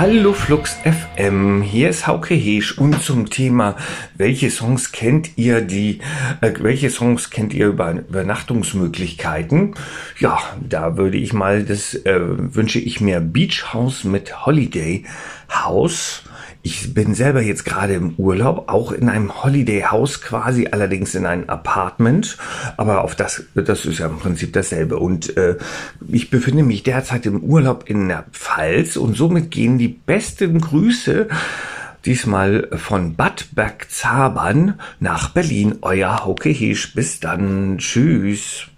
Hallo Flux FM, hier ist Hauke Heesch und zum Thema, welche Songs kennt ihr über Übernachtungsmöglichkeiten? Ja, da würde ich mal, wünsche ich mir Beach House mit Holiday House. Ich bin selber jetzt gerade im Urlaub, auch in einem Holiday House quasi, allerdings in einem Apartment, aber das ist ja im Prinzip dasselbe. Und ich befinde mich derzeit im Urlaub in der Pfalz und somit gehen die besten Grüße diesmal von Bad Bergzabern nach Berlin. Euer Hauke Heesch. Bis dann. Tschüss.